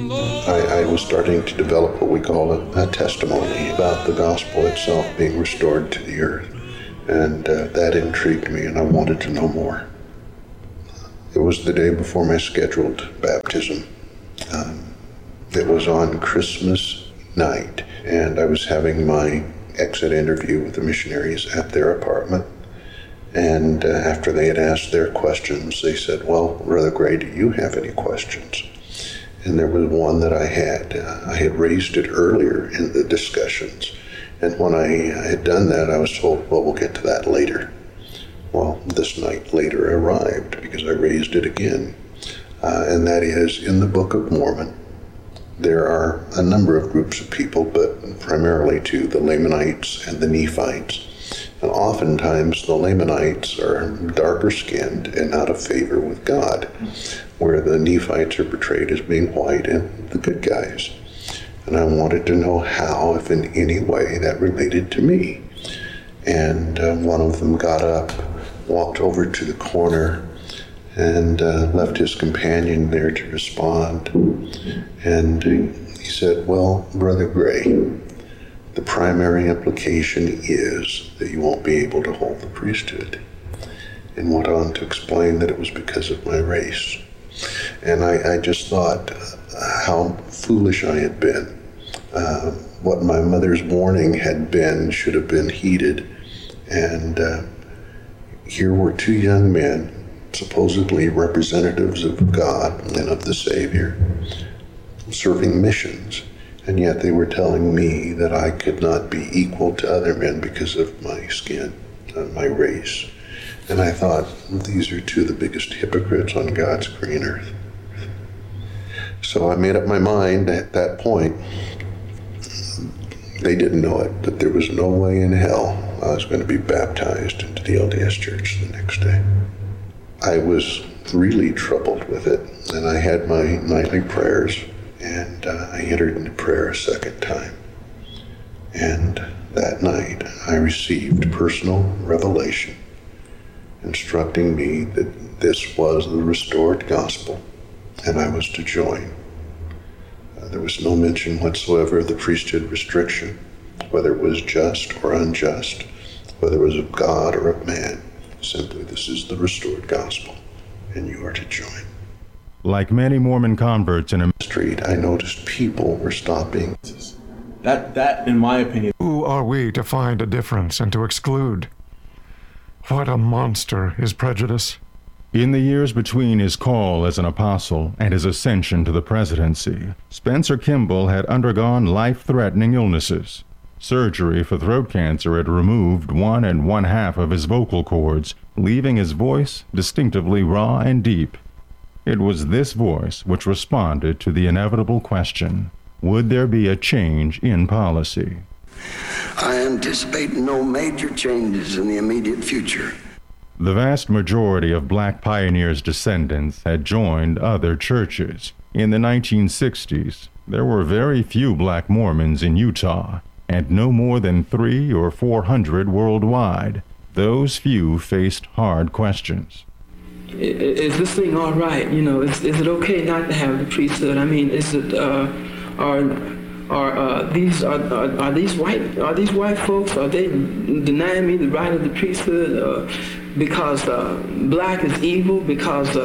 I was starting to develop what we call a testimony about the gospel itself being restored to the earth. And that intrigued me, and I wanted to know more. It was the day before my scheduled baptism. It was on Christmas night, and I was having my exit interview with the missionaries at their apartment. And after they had asked their questions, they said, "Well, Brother Gray, do you have any questions?" And there was one that I had. I had raised it earlier in the discussions. And when I had done that, I was told, "Well, we'll get to that later." Well, this night later arrived because I raised it again. And that is, in the Book of Mormon, there are a number of groups of people, but primarily two, the Lamanites and the Nephites. And oftentimes the Lamanites are darker skinned and out of favor with God, where the Nephites are portrayed as being white and the good guys. And I wanted to know how, if in any way, that related to me. And one of them got up, walked over to the corner, and left his companion there to respond. And he said, "Well, Brother Gray, the primary implication is that you won't be able to hold the priesthood." And went on to explain that it was because of my race. And I just thought how foolish I had been. What my mother's warning had been should have been heeded. And here were two young men, supposedly representatives of God and of the Savior, serving missions. And yet they were telling me that I could not be equal to other men because of my skin, my race. And I thought, these are two of the biggest hypocrites on God's green earth. So I made up my mind at that point. They didn't know it, but there was no way in hell I was going to be baptized into the LDS Church the next day. I was really troubled with it, and I had my nightly prayers, and I entered into prayer a second time. And that night, I received personal revelation instructing me that this was the restored gospel, and I was to join. There was no mention whatsoever of the priesthood restriction, whether it was just or unjust, whether it was of God or of man. Simply, this is the restored gospel, and you are to join. Like many Mormon converts in a street, I noticed people were stopping. That, in my opinion. Who are we to find a difference and to exclude? What a monster is prejudice. In the years between his call as an apostle and his ascension to the presidency, Spencer Kimball had undergone life-threatening illnesses. Surgery for throat cancer had removed 1 1/2 of his vocal cords, leaving his voice distinctively raw and deep. It was this voice which responded to the inevitable question, would there be a change in policy? I anticipate no major changes in the immediate future. The vast majority of Black pioneers' descendants had joined other churches. In the 1960s, there were very few Black Mormons in Utah, and no more than 300 or 400 worldwide. Those few faced hard questions. Is this thing all right? You know, is it okay not to have the priesthood? I mean, is it are these white folks? Are they denying me the right of the priesthood because Black is evil? Because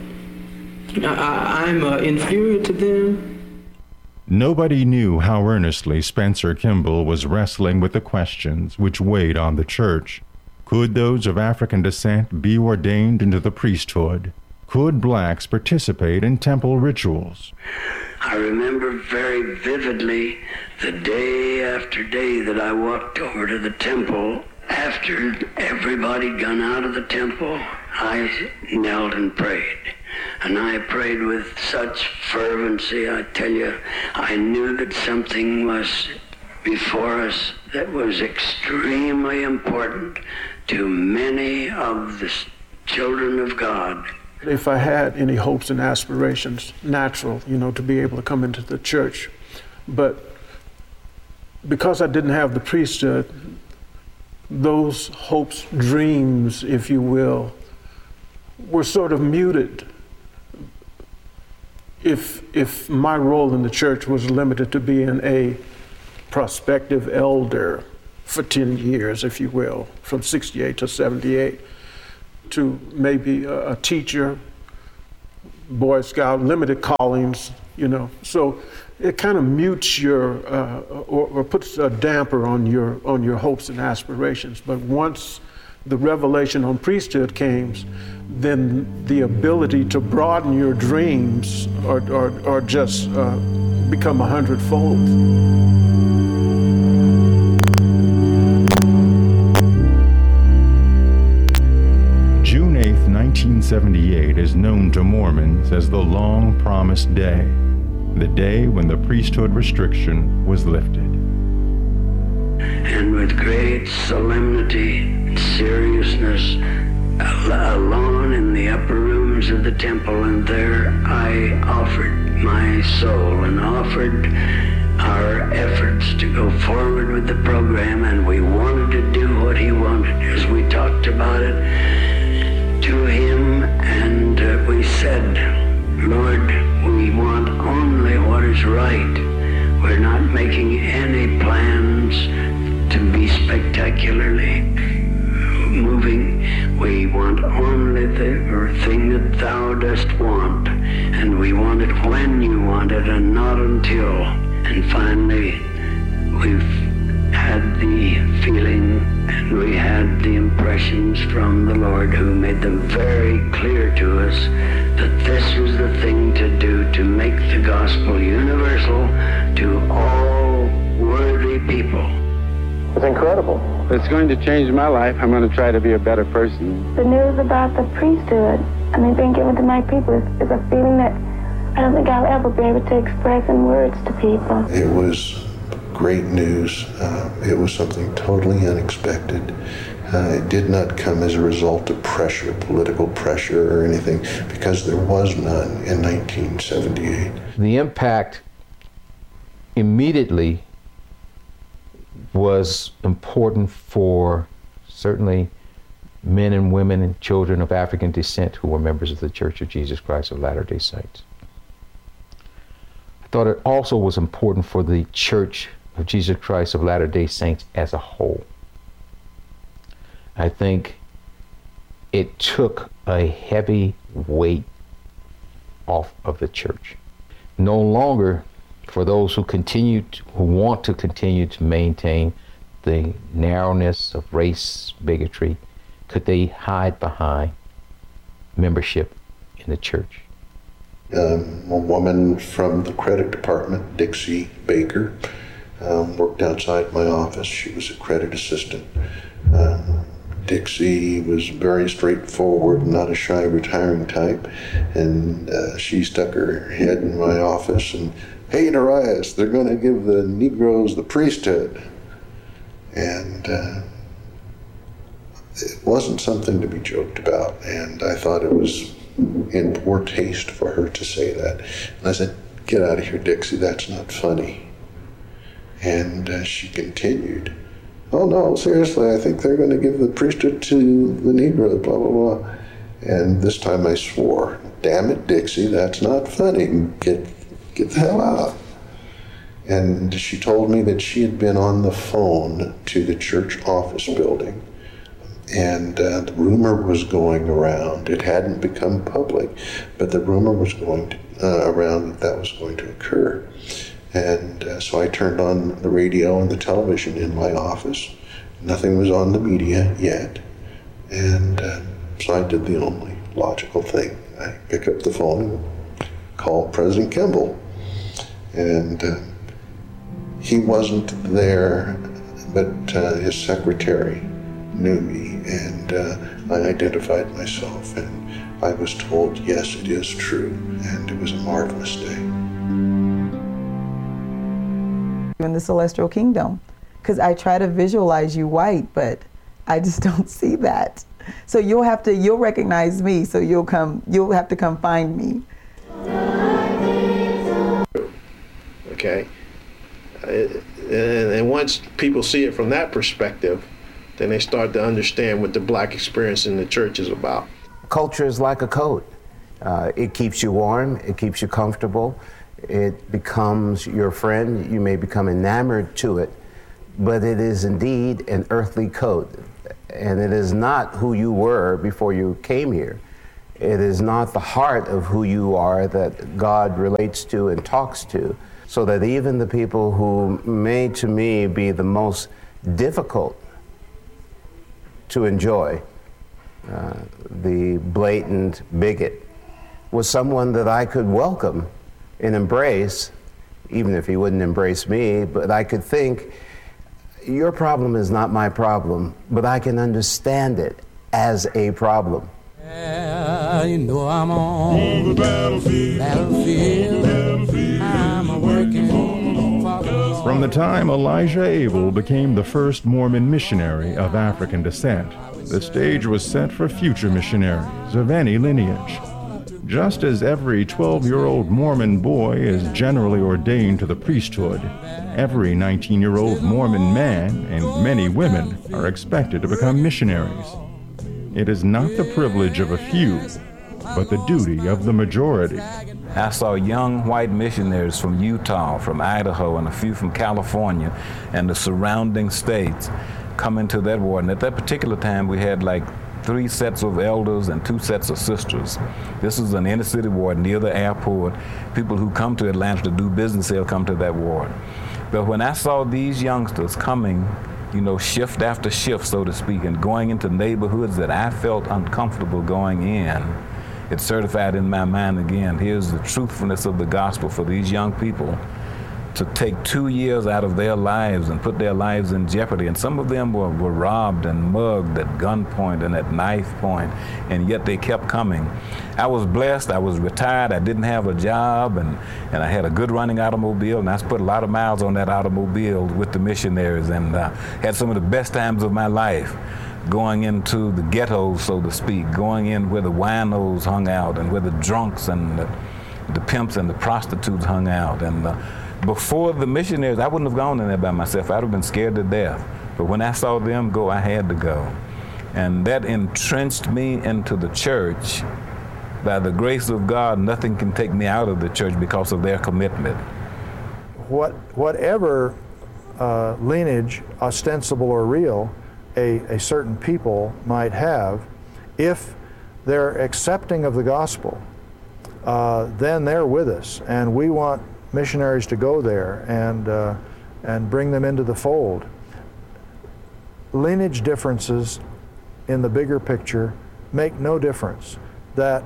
I'm inferior to them? Nobody knew how earnestly Spencer Kimball was wrestling with the questions which weighed on the church. Could those of African descent be ordained into the priesthood? Could Blacks participate in temple rituals? I remember very vividly the day after day that I walked over to the temple. After everybody gone out of the temple, I knelt and prayed. And I prayed with such fervency, I tell you, I knew that something was before us that was extremely important to many of the children of God. If I had any hopes and aspirations, natural, to be able to come into the church. But because I didn't have the priesthood, those hopes, dreams, if you will, were sort of muted. if my role in the church was limited to being a prospective elder for 10 years, if you will, from 68 to 78, to maybe a teacher, Boy Scout, limited callings, you know. So it kind of mutes your, or puts a damper on your hopes and aspirations. But once the revelation on priesthood came, then the ability to broaden your dreams or just become 100-fold. June 8th, 1978 is known to Mormons as the long-promised day, the day when the priesthood restriction was lifted. And with great solemnity and seriousness, alone in the upper rooms of the temple, and there I offered my soul and offered our efforts to go forward with the program, and we wanted to do what he wanted as we talked about it to him, and we said, Lord, we want only what is right. We're not making any plans to be spectacularly moving. We want only the thing that thou dost want, and we want it when you want it and not until. And finally, we've had the feeling and we had the impressions from the Lord, who made them very clear to us that this was the thing to do, to make the gospel universal to all worthy people. It's incredible. It's going to change my life. I'm going to try to be a better person. The news about the priesthood, being given to my people is a feeling that I don't think I'll ever be able to express in words to people. It was great news. It was something totally unexpected. It did not come as a result of pressure, political pressure or anything, because there was none in 1978. The impact immediately was important for certainly men and women and children of African descent who were members of the Church of Jesus Christ of Latter-day Saints. I thought it also was important for the Church of Jesus Christ of Latter-day Saints as a whole. I think it took a heavy weight off of the church. No longer, for those who want to continue to maintain the narrowness of race bigotry, could they hide behind membership in the church. A woman from the credit department, Dixie Baker, worked outside my office. She was a credit assistant. Dixie was very straightforward, not a shy, retiring type, and she stuck her head in my office and, "Hey, Nereus, they're going to give the Negroes the priesthood." And it wasn't something to be joked about, and I thought it was in poor taste for her to say that. And I said, "Get out of here, Dixie, that's not funny." And she continued, "Oh no, seriously, I think they're going to give the priesthood to the Negroes, blah, blah, blah." And this time I swore, "Damn it, Dixie, that's not funny. Get the hell out." And she told me that she had been on the phone to the church office building, and the rumor was going around. It hadn't become public, but the rumor was going around that was going to occur. And so I turned on the radio and the television in my office. Nothing was on the media yet. And so I did the only logical thing. I picked up the phone and called President Kimball. And he wasn't there, but his secretary knew me, and I identified myself, and I was told, yes, it is true, and it was a marvelous day. In the celestial kingdom, because I try to visualize you white, but I just don't see that. So you'll recognize me, so you'll have to come find me. Okay, and once people see it from that perspective, then they start to understand what the black experience in the church is about. Culture is like a code. It keeps you warm, it keeps you comfortable, it becomes your friend, you may become enamored to it, but it is indeed an earthly coat, and it is not who you were before you came here. It is not the heart of who you are that God relates to and talks to, so that even the people who may to me be the most difficult to enjoy, the blatant bigot, was someone that I could welcome and embrace, even if he wouldn't embrace me, but I could think, your problem is not my problem, but I can understand it as a problem. You know I'm on the battlefield. I'm working for the... From the time Elijah Abel became the first Mormon missionary of African descent, the stage was set for future missionaries of any lineage. Just as every 12-year-old Mormon boy is generally ordained to the priesthood, every 19-year-old Mormon man and many women are expected to become missionaries. It is not the privilege of a few, but the duty of the majority. I saw young white missionaries from Utah, from Idaho, and a few from California and the surrounding states come into that ward. And at that particular time, we had like 3 sets of elders and 2 sets of sisters. This is an inner city ward near the airport. People who come to Atlanta to do business, they'll come to that ward. But when I saw these youngsters coming, you know, shift after shift, so to speak, and going into neighborhoods that I felt uncomfortable going in, it certified in my mind again, here's the truthfulness of the gospel for these young people to take 2 years out of their lives and put their lives in jeopardy. And some of them were robbed and mugged at gunpoint and at knife point, and yet they kept coming. I was blessed, I was retired, I didn't have a job, and I had a good running automobile, and I put a lot of miles on that automobile with the missionaries, and had some of the best times of my life going into the ghettos, so to speak, going in where the winos hung out and where the drunks and the pimps and the prostitutes hung out. And before the missionaries, I wouldn't have gone in there by myself. I'd have been scared to death. But when I saw them go, I had to go. And that entrenched me into the church. By the grace of God, nothing can take me out of the church because of their commitment. Whatever lineage, ostensible or real, a certain people might have, if they're accepting of the gospel, then they're with us. And we want missionaries to go there and bring them into the fold. Lineage differences in the bigger picture make no difference. That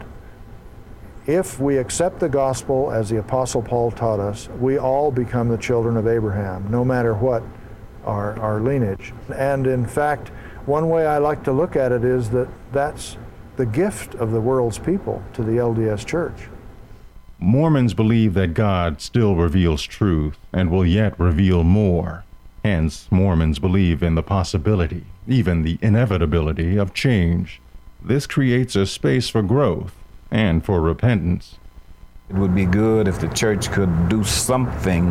if we accept the gospel as the Apostle Paul taught us, we all become the children of Abraham, no matter what our lineage. And in fact, one way I like to look at it is that that's the gift of the world's people to the LDS Church. Mormons believe that God still reveals truth and will yet reveal more. Hence, Mormons believe in the possibility, even the inevitability, of change. This creates a space for growth and for repentance. It would be good if the church could do something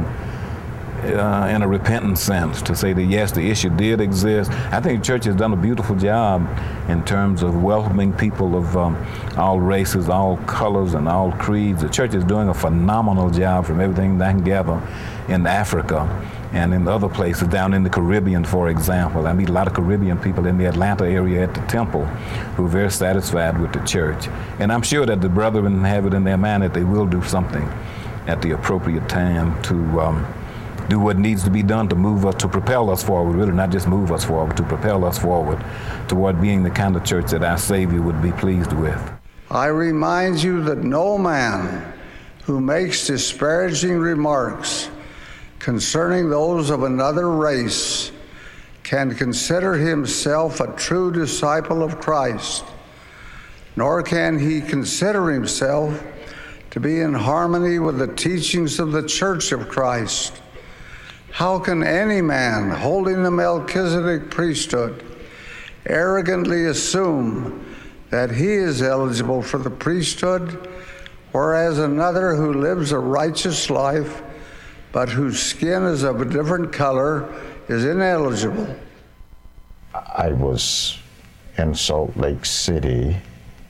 in a repentant sense to say that yes, the issue did exist. I think the church has done a beautiful job in terms of welcoming people of all races, all colors, and all creeds. The church is doing a phenomenal job from everything that I can gather in Africa and in other places, down in the Caribbean, for example. I meet a lot of Caribbean people in the Atlanta area at the temple who are very satisfied with the church. And I'm sure that the brethren have it in their mind that they will do something at the appropriate time to do what needs to be done to move us, to propel us forward, really not just move us forward, to propel us forward toward being the kind of church that our Savior would be pleased with. I remind you that no man who makes disparaging remarks concerning those of another race can consider himself a true disciple of Christ, nor can he consider himself to be in harmony with the teachings of the Church of Christ. How can any man holding the Melchizedek priesthood arrogantly assume that he is eligible for the priesthood, whereas another who lives a righteous life but whose skin is of a different color is ineligible? I was in Salt Lake City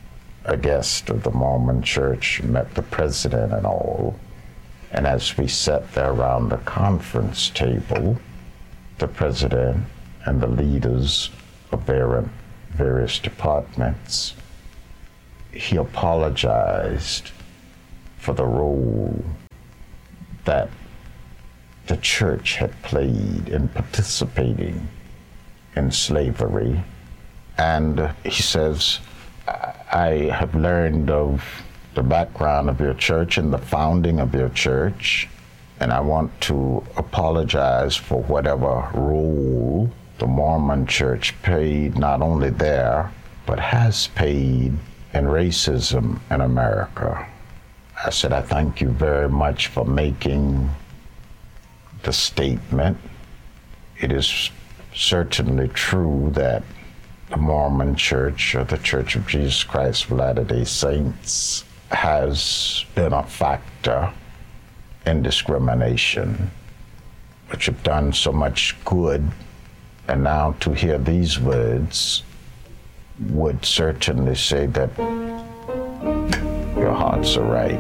a guest of the Mormon Church, met the president and all. And as we sat there around the conference table, the president and the leaders of various departments, he apologized for the role that the church had played in participating in slavery. And he says, I have learned of the background of your church and the founding of your church, and I want to apologize for whatever role the Mormon Church played, not only there, but has paid in racism in America. I said, I thank you very much for making the statement. It is certainly true that the Mormon Church, or the Church of Jesus Christ of Latter-day Saints, has been a factor in discrimination, but you've done so much good, and now to hear these words would certainly say that your hearts are right.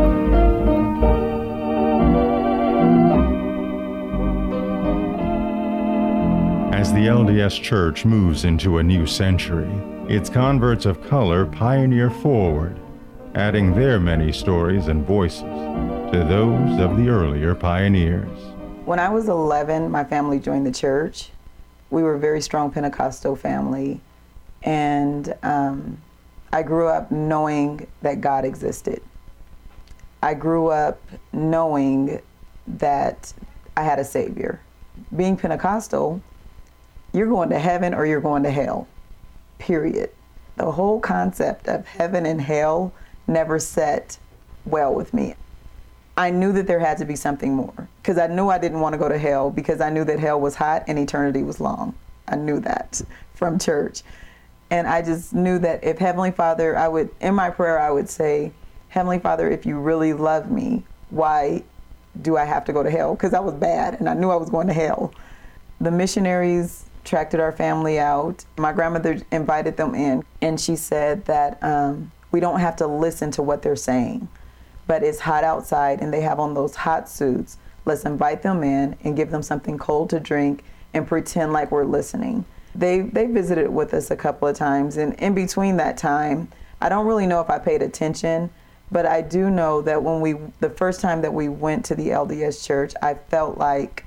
As the LDS Church moves into a new century, its converts of color pioneer forward, adding their many stories and voices to those of the earlier pioneers. When I was 11, my family joined the church. We were a very strong Pentecostal family, and I grew up knowing that God existed. I grew up knowing that I had a Savior. Being Pentecostal, you're going to heaven or you're going to hell, period. The whole concept of heaven and hell never set well with me. I knew that there had to be something more, because I knew I didn't want to go to hell, because I knew that hell was hot and eternity was long. I knew that from church. And I just knew that if Heavenly Father, in my prayer, I would say, Heavenly Father, if you really love me, why do I have to go to hell? Because I was bad and I knew I was going to hell. The missionaries tracted our family out. My grandmother invited them in, and she said that we don't have to listen to what they're saying, but it's hot outside and they have on those hot suits. Let's invite them in and give them something cold to drink and pretend like we're listening. They visited with us a couple of times, and in between that time, I don't really know if I paid attention, but I do know that the first time that we went to the LDS Church, I felt like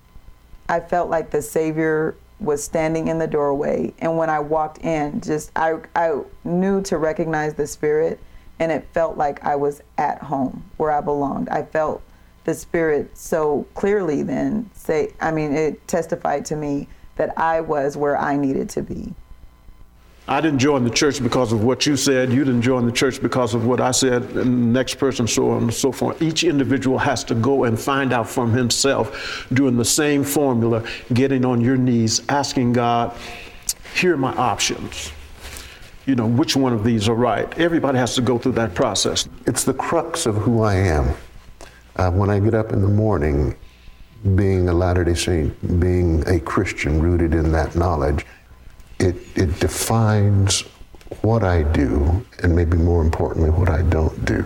the Savior was standing in the doorway, and when I walked in, I knew to recognize the Spirit, and it felt like I was at home where I belonged. I felt the Spirit so clearly then it testified to me that I was where I needed to be. I didn't join the church because of what you said. You didn't join the church because of what I said, and the next person, so on and so forth. Each individual has to go and find out from himself, doing the same formula, getting on your knees, asking God, here are my options. Which one of these are right? Everybody has to go through that process. It's the crux of who I am. When I get up in the morning, being a Latter-day Saint, being a Christian rooted in that knowledge, it defines what I do, and maybe more importantly, what I don't do.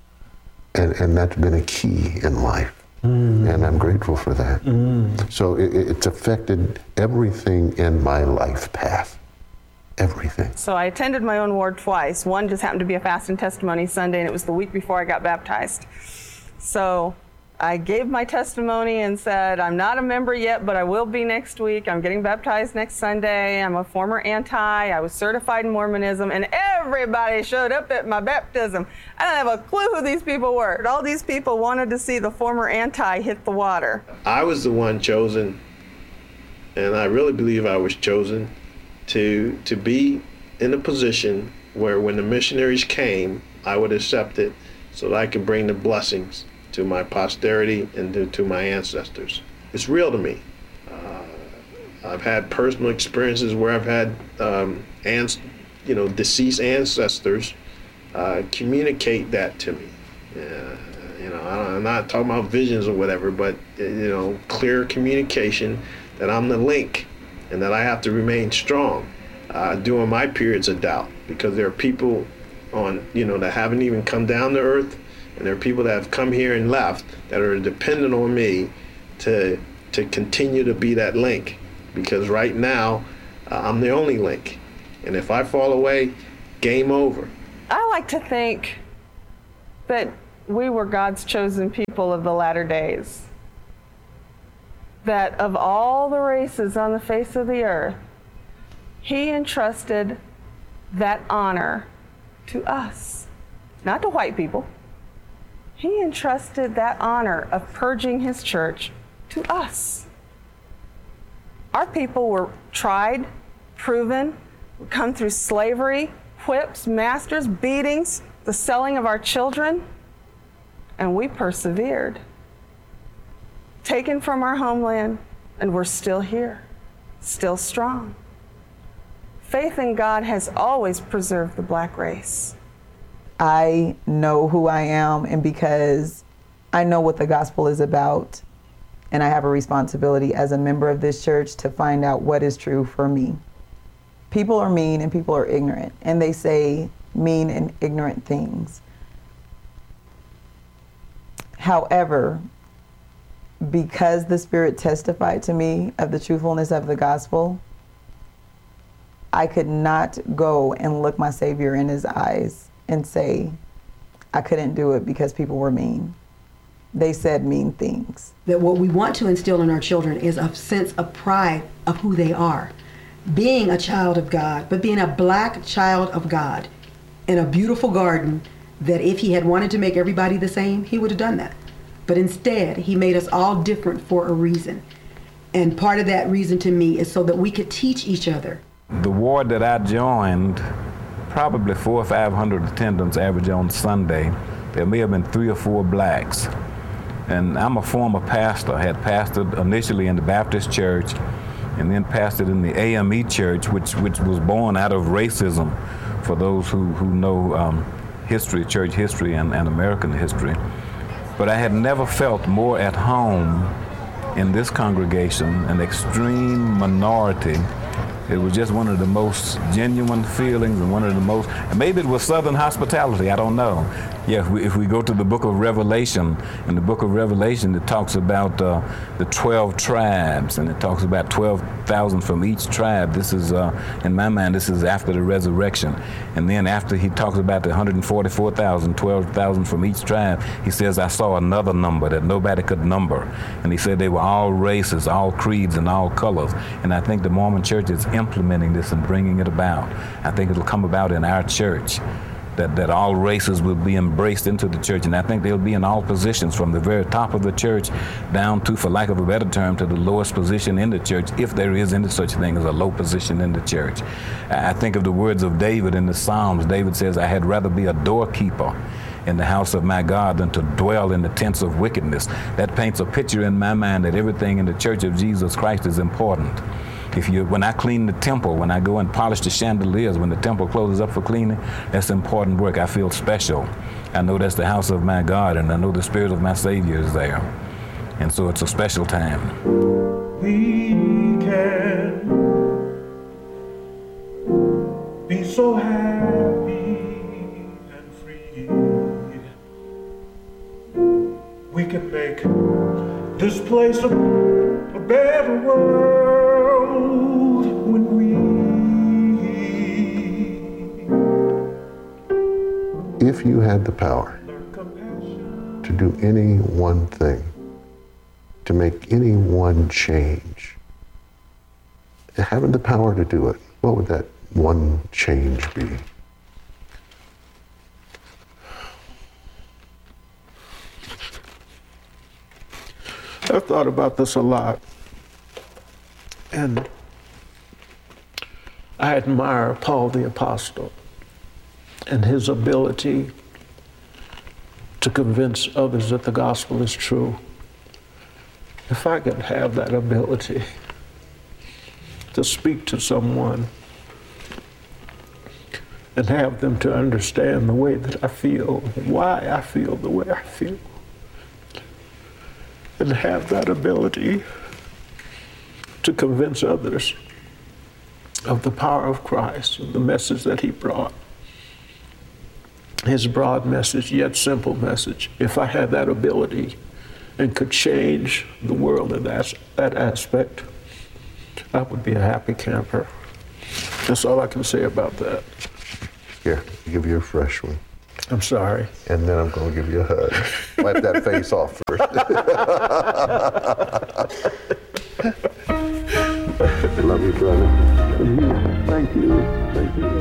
And that's been a key in life. And I'm grateful for that. So it's affected everything in my life path. Everything. So I attended my own ward twice. One just happened to be a fast and testimony Sunday, and it was the week before I got baptized. So I gave my testimony and said, I'm not a member yet, but I will be next week. I'm getting baptized next Sunday. I'm a former anti. I was certified in Mormonism, and everybody showed up at my baptism. I didn't have a clue who these people were. All these people wanted to see the former anti hit the water. I was the one chosen, and I really believe I was chosen to be in a position where when the missionaries came, I would accept it so that I could bring the blessings to my posterity and to my ancestors. It's real to me. I've had personal experiences where I've had deceased ancestors communicate that to me. I'm not talking about visions or whatever, but clear communication that I'm the link and that I have to remain strong during my periods of doubt, because there are people that haven't even come down to earth, and there are people that have come here and left that are dependent on me to continue to be that link, because right now I'm the only link, and if I fall away, game over. I like to think that we were God's chosen people of the latter days. That of all the races on the face of the earth, He entrusted that honor to us, not to white people. He entrusted that honor of purging His church to us. Our people were tried, proven, come through slavery, whips, masters, beatings, the selling of our children, and we persevered. Taken from our homeland, and we're still here, still strong. Faith in God has always preserved the black race. I know who I am, and because I know what the gospel is about, and I have a responsibility as a member of this church to find out what is true for me. People are mean and people are ignorant, and they say mean and ignorant things. However, because the Spirit testified to me of the truthfulness of the gospel, I could not go and look my Savior in His eyes and say I couldn't do it because people were mean. They said mean things. That what we want to instill in our children is a sense of pride of who they are. Being a child of God, but being a black child of God in a beautiful garden that if He had wanted to make everybody the same, He would have done that. But instead, He made us all different for a reason. And part of that reason to me is so that we could teach each other. The ward that I joined, probably 400 or 500 attendants average on Sunday. There may have been 3 or 4 blacks. And I'm a former pastor. I had pastored initially in the Baptist church and then pastored in the AME church, which was born out of racism, for those who know history, church history and American history. But I had never felt more at home in this congregation, an extreme minority. It was just one of the most genuine feelings and one of the most, and maybe it was Southern hospitality, I don't know. Yeah, if we go to the book of Revelation, in the book of Revelation it talks about the 12 tribes, and it talks about 12,000 from each tribe. This is, in my mind, this is after the resurrection. And then after he talks about the 144,000, 12,000 from each tribe, he says, I saw another number that nobody could number. And he said they were all races, all creeds, and all colors. And I think the Mormon church is implementing this and bringing it about. I think it'll come about in our church. That all races will be embraced into the church, and I think they'll be in all positions, from the very top of the church down to, for lack of a better term, to the lowest position in the church, if there is any such thing as a low position in the church. I think of the words of David in the Psalms. David says, I had rather be a doorkeeper in the house of my God than to dwell in the tents of wickedness. That paints a picture in my mind that everything in the church of Jesus Christ is important. When I clean the temple, when I go and polish the chandeliers, when the temple closes up for cleaning, that's important work. I feel special. I know that's the house of my God, and I know the Spirit of my Savior is there. And so it's a special time. We can be so happy and free. We can make this place a better world. If you had the power to do any one thing, to make any one change, having the power to do it, what would that one change be? I've thought about this a lot, and I admire Paul the Apostle and his ability to convince others that the gospel is true. If I could have that ability to speak to someone and have them to understand the way that I feel, why I feel the way I feel, and have that ability to convince others of the power of Christ and the message that He brought, his broad message, yet simple message. If I had that ability and could change the world in that aspect, I would be a happy camper. That's all I can say about that. Here, I'll give you a fresh one. I'm sorry. And then I'm going to give you a hug. Wipe that face off first. I love you, brother. Thank you. Thank you.